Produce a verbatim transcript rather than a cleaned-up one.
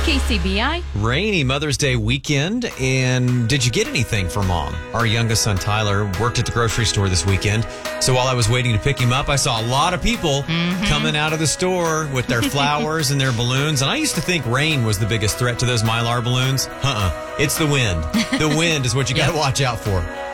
K C B I. Rainy Mother's Day weekend. And did you get anything for Mom? Our youngest son, Tyler, worked at the grocery store this weekend. So while I was waiting to pick him up, I saw a lot of people mm-hmm. coming out of the store with their flowers and their balloons. And I used to think rain was the biggest threat to those Mylar balloons. Uh-uh. It's the wind. The wind is what you got to watch out for.